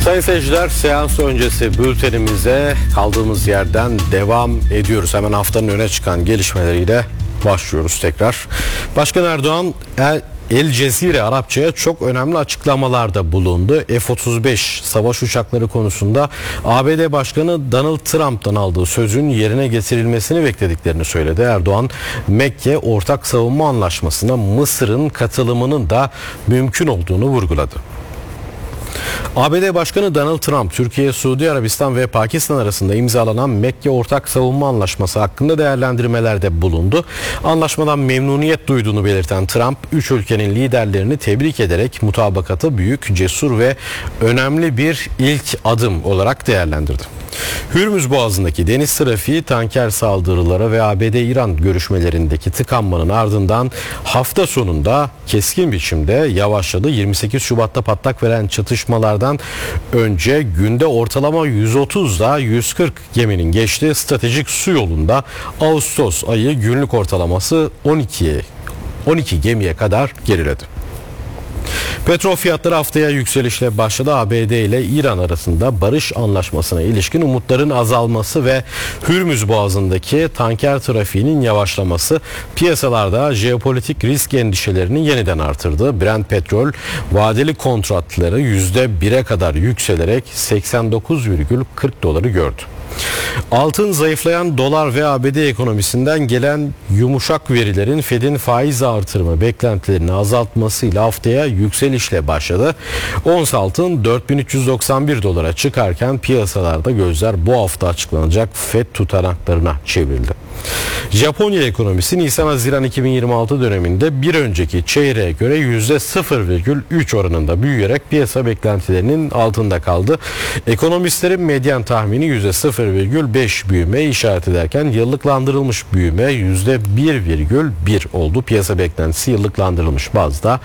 Sayın seyirciler, seans öncesi bültenimize kaldığımız yerden devam ediyoruz. Hemen haftanın öne çıkan gelişmeleriyle başlıyoruz tekrar. Başkan Erdoğan El Cezire Arapça'ya çok önemli açıklamalarda bulundu. F-35 savaş uçakları konusunda ABD Başkanı Donald Trump'tan aldığı sözün yerine getirilmesini beklediklerini söyledi. Erdoğan, Mekke Ortak Savunma Anlaşması'na Mısır'ın katılımının da mümkün olduğunu vurguladı. ABD Başkanı Donald Trump, Türkiye, Suudi Arabistan ve Pakistan arasında imzalanan Mekke Ortak Savunma Anlaşması hakkında değerlendirmelerde bulundu. Anlaşmadan memnuniyet duyduğunu belirten Trump, üç ülkenin liderlerini tebrik ederek mutabakatı büyük, cesur ve önemli bir ilk adım olarak değerlendirdi. Hürmüz Boğazı'ndaki deniz trafiği, tanker saldırıları ve ABD-İran görüşmelerindeki tıkanmanın ardından hafta sonunda keskin biçimde yavaşladı. 28 Şubat'ta patlak veren çatışmalardan önce günde ortalama 130'da 140 geminin geçtiği stratejik su yolunda Ağustos ayı günlük ortalaması 12 gemiye kadar geriledi. Petrol fiyatları haftaya yükselişle başladı. ABD ile İran arasında barış anlaşmasına ilişkin umutların azalması ve Hürmüz Boğazı'ndaki tanker trafiğinin yavaşlaması piyasalarda jeopolitik risk endişelerini yeniden artırdı. Brent petrol vadeli kontratları %1'e kadar yükselerek 89,40 doları gördü. Altın, zayıflayan dolar ve ABD ekonomisinden gelen yumuşak verilerin Fed'in faiz artırımı beklentilerini azaltmasıyla haftaya yükselişle başladı. Ons altın 4391 dolara çıkarken piyasalarda gözler bu hafta açıklanacak Fed tutanaklarına çevrildi. Japonya ekonomisi Nisan-Haziran 2026 döneminde bir önceki çeyreğe göre %0,3 oranında büyüyerek piyasa beklentilerinin altında kaldı. Ekonomistlerin medyan tahmini %0,5 büyüme işaret ederken yıllıklandırılmış büyüme %1,1 oldu. Piyasa beklentisi yıllıklandırılmış bazda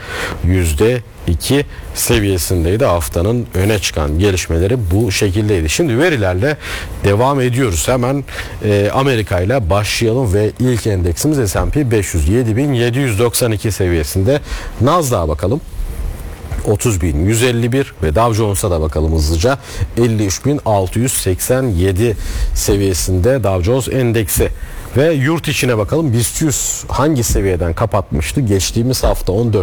%2 seviyesindeydi. Haftanın öne çıkan gelişmeleri bu şekildeydi. Şimdi verilerle devam ediyoruz. Hemen Amerika ile başlayalım ve ilk endeksimiz S&P 500 7792 seviyesinde. Nasdaq'a bakalım. 30.151 ve Dow Jones'a da bakalım hızlıca. 53.687 seviyesinde Dow Jones endeksi. Ve yurt içine bakalım. BIST 100 hangi seviyeden kapatmıştı? Geçtiğimiz hafta 14